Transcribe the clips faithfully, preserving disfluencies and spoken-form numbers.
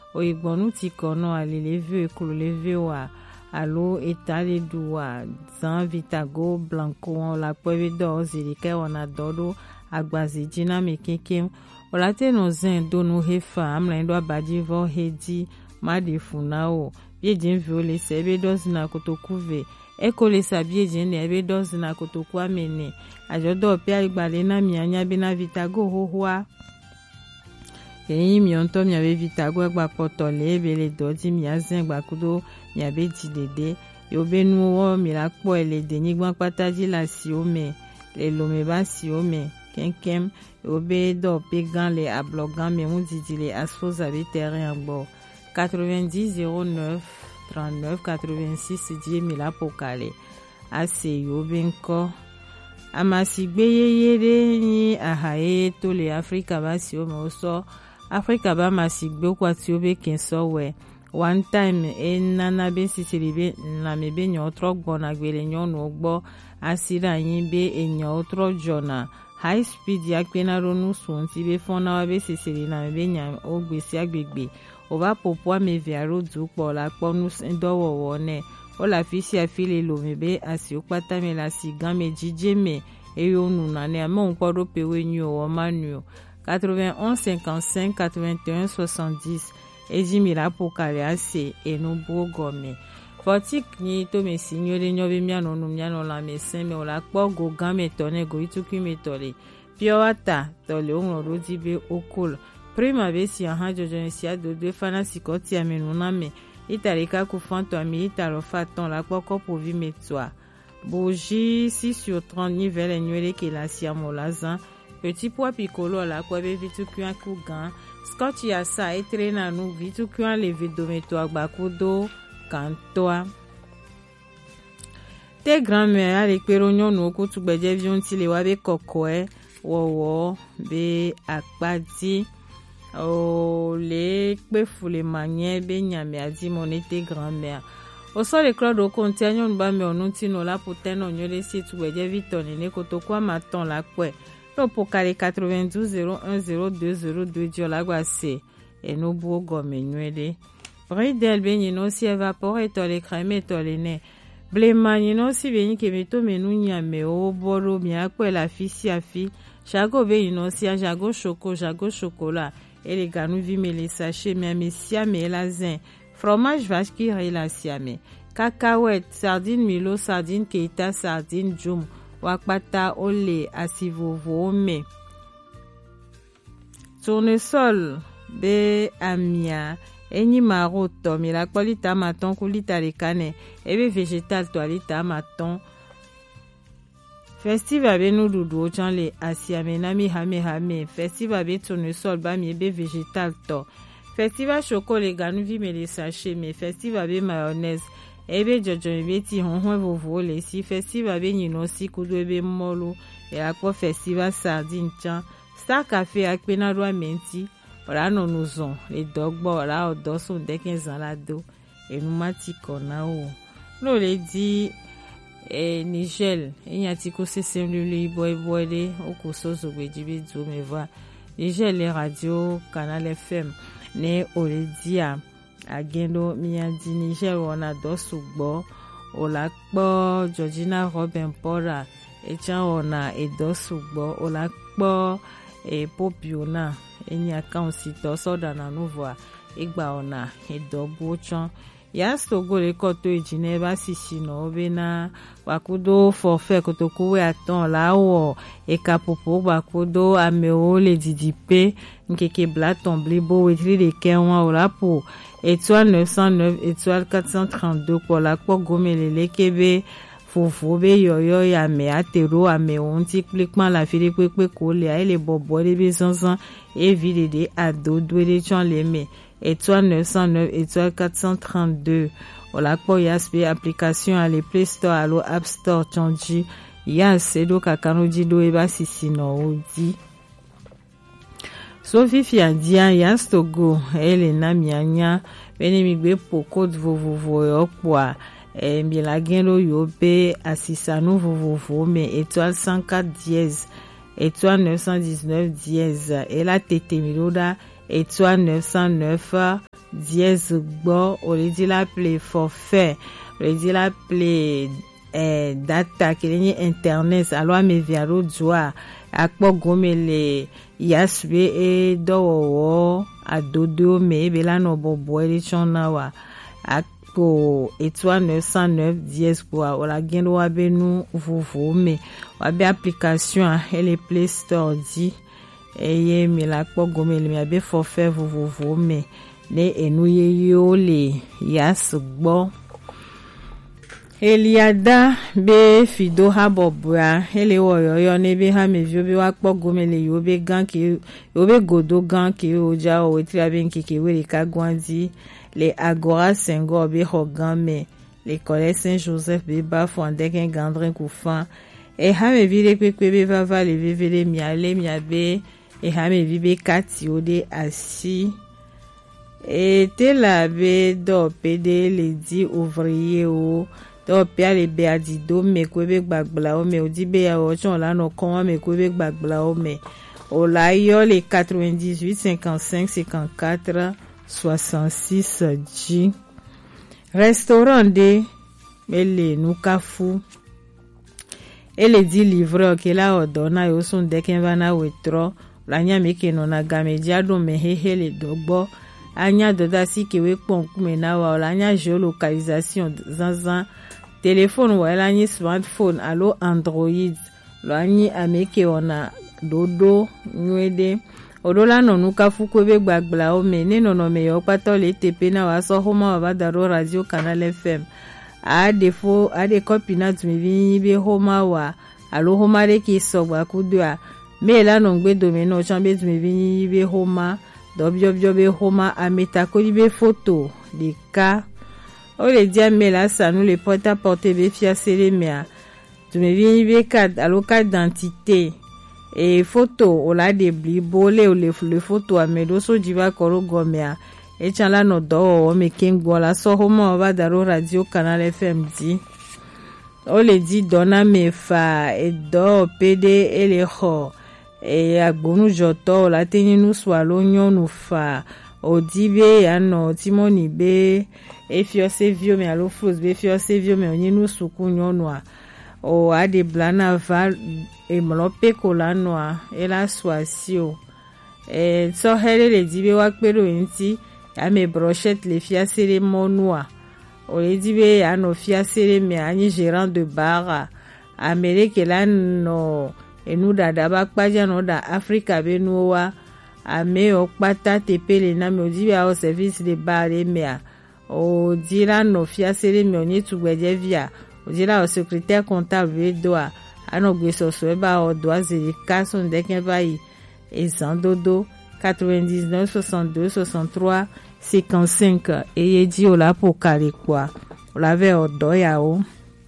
oigbonu ti kono alelevi ekulelevi wa alo etale duwa zan vitago blanco la pwebe do zirike wana dodo agbazi jina mekekem olate no zen do no hefa amlendo abadivo hedi made funao biejen viole sebe dozina kotokuve ekole sa biejen ne ebe dozina kotoku amene ajodo pe igbale na mianya be na vitago hohoa eyin mi onto mi abe vitago egba potole ebele dodi mi azen gba kudo mi abe didede yo benu wo mi la po ele de nigban pataji la si ome le lome ba si ome kenkem yo be do pe gan le ablogan me mu didile asfoza be terrain agbo quatre-vingt-dix zéro neuf trente-neuf quatre-vingt-six die mi la pokale ase yo benko amasigbe yeyere ni ahaye to le Africa ba si ome oso Africa ba masigbe kwa ti obe kenso we one time e nana be sisiribe na mebe nyo trogbo na gbele nyo no gbo asira yin be enyo otro jona high speed ya pena ronu sun ti be fona wa be sisiri na mebe nya ogbesi agbegbe oba popo me viaro du po la ponus ndowo wone o la fisi afile lo mebe asi opata me la sigan me jije me e yo nu na ne mo nko ro pewe nyu o manu quatre-vingt-onze cinquante-cinq quatre-vingt-un soixante-dix ejimira pokale ase enubu gome fotik ni to me signore nyobe miano nu miano la mesin me ola po go gan me tone go ituki me tole piowata tole on rodi be okol prima be si han jojo si ado de fana sikoti amenu na me itarika ku fanto ami itaro faton la poko po vi metwa boji six sur trente nivelle nyele ke la siamo lazan petit pois piccolo la kwa be vitu kwa ku gan scotch ya sa etrena nu vitu kwa le vidometo agbakodo kantoa te grand-mère ale pero nyonu okutu gbeje vion ti le wa be kokoe wowo be akpadi o le pe fule manye be nyame adi monete grand-mère o so le cloud o contention ba me onu ti no la poteno nyole si tu gbeje vitone ne kotokwa maton la kwe pokale quatre-vingt-douze zéro un zéro deux zéro deux diolagwa se enobu gome nywele bridel benyi no si evapore tole crème tole ne blema ni no si benyi kemeto menu nyame o boro mi akwe la fisi afi chago benyi no si jago choco jago chocolat ele ganu vi me le sachet mi amesia me la zin fromage vache qui la siame cacahuète sardine milo sardine keita sardine jum wakpata ole asivovo me tournesol be amia eni maroto mi la qualita maton kulita le kane ebe végétal to alita maton festival be nududu ochan le asiamena mi hame hame festival be tournesol ba mi ebe végétal to festival chocolat ganu vi me le sachet me festival be mayonnaise ebe jojo ebe ti honhon vovo le si festival be nyino si kudu ebe molo e akpo festival sardine chan star café akpena ro menti ora no nuzon le dogbo ora odo so deken zalado enu mati kona o no le di e Nigel enya ti ko sesem le boy boy de o ko so so gbeji be do me va Nigel le radio canal F M ne o le dia agendo miandi Niger wana dosugbo olakpo Georgina Robin Pora echa ona edosugbo olakpo e popiona eni account to soda na nouveau igba ona edobu chan yasto gole koto ejine ba sisi no obena wakudo forfait kotoku we aton lawo e kapopo wakudo ameo le didipe nkeke blaton blibo wetri de kenwa olapo étoile neuf cent neuf étoile quatre cent trente-deux pour la po gomelele kebe fofo be yoyo ya me atero ame onti cliquement la fili pepe ko le ai le bobo de be sansan e vide de ado doué chan le me étoile neuf cent neuf étoile quatre cent trente-deux ola po yasbe application à le Play Store alo App Store chanji yas edo kakanoji do e ba sisi no odi Sophie Fiadia yas togo ele na mianya beni migbe poko vovovo yokwa e milagendo yobe asisanu vovovo me étoile cent quatre dièse étoile neuf cent dix-neuf dièse et la tete miloda étoile neuf cent neuf dièse gbọ́ o lè di l'appeler forfait o lè di l'appeler eh, data kele internet alo ame viaro dua akpo gome le yasbe e dowo adodo me ebe la no bobo ele chona wa akpo étoile neuf cent neuf dièse kwa wala gendo wa benu vuvu me wa be application ele Play Store di eye mi la akpo gome le mi abe forfait vuvu me ne enuye yo le yas gbo Eliada be fido ha bobua ele woyoyo ne be ha mevio be wakpo gomele yo be gan ki yo be godo gan ki oja o etria ben ki ki we ka gwandi le Agora Senghor be hogan me le Collège Saint-Joseph be ba fondeken gandrin koufan e ha me vile pepe be va va le vevele mi ale mi abe e ha me vibe kati o de asi e te la be do pede le di ouvrier o do pia le be adido me kwebe gbagbla o me odibe ya o chon la no kon me kwebe gbagbla o me o la yo le quatre-vingt-dix-huit cinquante-cinq cinquante-quatre soixante-six G restaurant de mele nukafu ele di livreur ke la odona yo son deken vana wetro la nya me ke no na gamedia do me hehele dogbo anya doda si ke we pon kume na wa la nya géolocalisation zanzan téléphone wa la ni smartphone alo Android lo anyi ameke ona dodo nwede odola no nuka fuko be gbagbla o me ne no no me yo pato le tepe na wa so homa wa badaro radio Canal F M a defo a de copina tu me vi be homa wa alo homa de ki so gba kudua me la no gbe do me no chambe tu me vi be homa dobio bio be homa ameta ko be photo de ka o le dia me la ça nous le porte à porter be fia sele mea tu me vi be carte alo carte d'identité et photo o la de blibole o le le photo a me do so jiva koro gomea e chala no do o me kengo la so homa ba daro radio Canal F M di o le di dona me fa e do pede ele ho e agbonu joto la teni nu swalo nyonu fa odibe ya no timoni be e fio se vio me alo flos be fio se vio me oni nu suku nyonu a o ade blana va e mlope kola noa e la swasio e so hele le dibe wa pelo enti ya me brochette le fia sere monua o le dibe ya no fia sere me ani gérant de bar Amerique la no enu dada ba kpaja no da Africa be no wa ame o kpata tepele na me odibe au service de bar e mea o dira no fia sere me oni tugbeje via o dira au secrétaire comptable doa ano gbeso so ba o doa zeli kason deken bayi ezandodo quatre-vingt-dix-neuf soixante-deux soixante-trois cinquante-cinq e yeji o la pokale kwa o la ve o doya o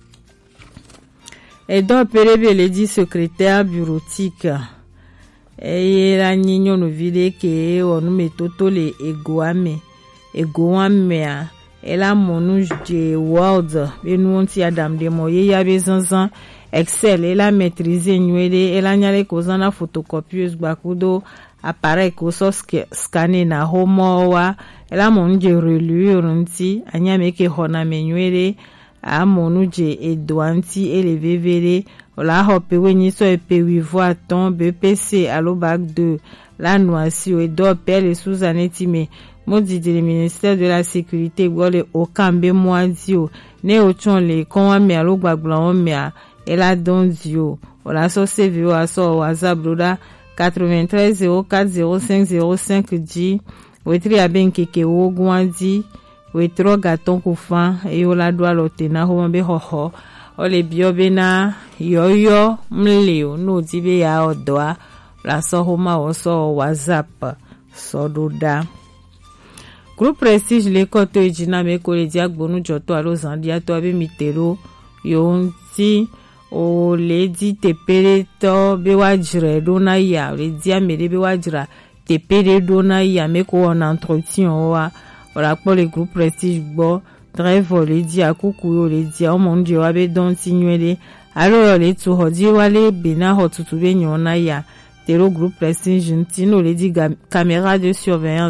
et donc perebe le dit secrétaire bureautique et la nino no vide ke o no metoto le egoame egoame a ela monu de word be nu onti adam de moye ya bezanzan Excel ela maîtriser nywele ela nyale kozana photocopieuse gbakudo appareil ko so scanner na homo wa ela monu je relure nti anya meke hona menywele a monu je edwanti elevevere la hope weni so epe wivo ton B P C alo bac deux la noisi o do pele suzaneti me modi de le ministère de la sécurité gole o kambe moadio ne o chon le konwa me alo gbagbla o me a ela dondio o la so C V O aso WhatsApp broda quatre-vingt-treize zéro quatre zéro cinq zéro cinq G wetri abenke ke wo gwandi wetro gaton kufan e o la doa lotena ho mbe hoho o le biobe na yoyo mleo no dibe ya odoa la so homa o so WhatsApp so doda Groupe Prestige le koto ejina me ko le dia gbonu joto alo zandia to abe mitero yonti o le di tepere to be wajire do na ya le dia mere be wajira tepere do na ya me ko en entretien wa ora pour le Groupe Prestige bo drive le di akuku yo le di o mon di wa be don tinwele alo le tu hodi wale bina hotutu be nyona ya tero Groupe Prestige ntino le di caméra de surveillance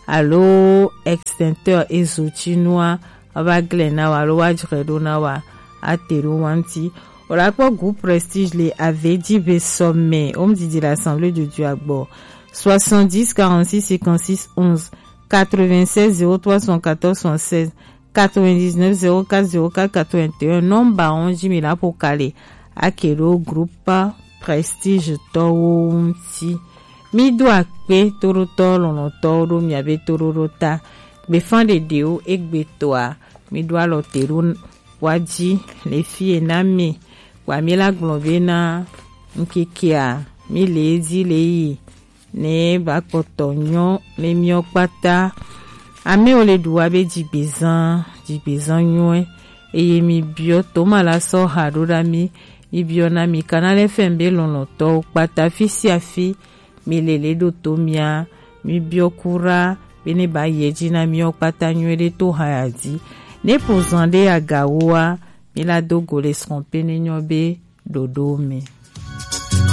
alo extincteur ezotinoa abaglena wa lo wajredona wa ateru wanti orapo groupe prestige les avait dit be sommet on dit de l'assemblée de Dieu agbo soixante-dix quarante-six cinquante-six onze quatre-vingt-seize zéro trois cent quatorze soixante-seize quatre-vingt-dix-neuf zéro quatre zéro quatre quatre-vingt-un nomba onji mila pour caler akero groupe prestige towunti mi do akpe toro tolo no toro mi abe tororota be fan de deo egbe toa mi do alo teru waji les filles nami wa mi la globena nkikia mi lezi leyi ne bakotonyo le mi opata ame ole duwa be jibezan jibezan nyoe eye mi bio to mala so harura mi ibio na mi kanale fembe lono to pata fisi afi mi lele do to mia mi bio kura bene ba yeji na mi opata nyoe to hayadi ne pozande agawa mi la do gole srompe ne nyobe dodo me